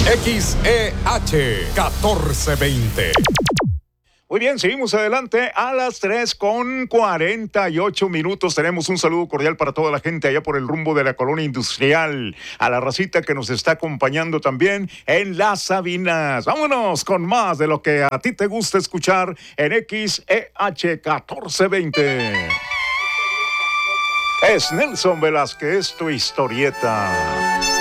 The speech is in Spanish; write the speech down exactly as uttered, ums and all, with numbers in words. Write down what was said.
X E H catorce veinte. Muy bien, seguimos adelante a las tres con cuarenta y ocho minutos. Tenemos un saludo cordial para toda la gente allá por el rumbo de la colonia industrial, a la racita que nos está acompañando también en Las Sabinas. Vámonos con más de lo que a ti te gusta escuchar en X E H catorce veinte. Es Nelson Velázquez, tu historieta.